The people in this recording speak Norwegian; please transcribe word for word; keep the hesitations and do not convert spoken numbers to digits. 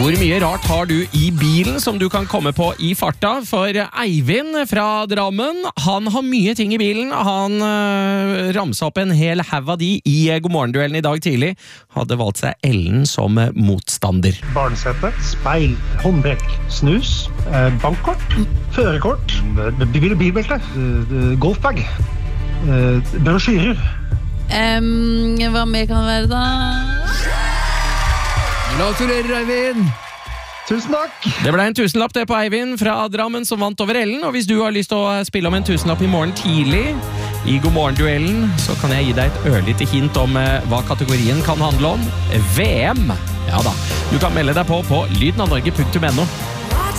Hvor mye rart har du i bilen som du kan komme på i farta? For Eivind fra Drammen, han har mye ting i bilen. Han øh, ramsa opp en hel haug av de i God morgen-duellen i dag tidlig. Hadde valgt seg Ellen som motstander. Barnesete, speil, håndbrekk, snus, eh, bankkort, førerkort, bil- bilbelte, eh, golfbag, eh, brosjyrer. Um, hva mer kan det være da? Gratulerer, Eivind! Tusen takk! Det ble en tusenlapp det på Eivind fra Drammen som vant over Ellen. Og hvis du har lyst til å spille om en tusenlapp i morgen tidlig i God morgen-duellen, så kan jeg gi deg et ørlite hint om eh, hva kategorien kan handle om. V M! Ja da, du kan melde deg på på lyden av norge punktum no.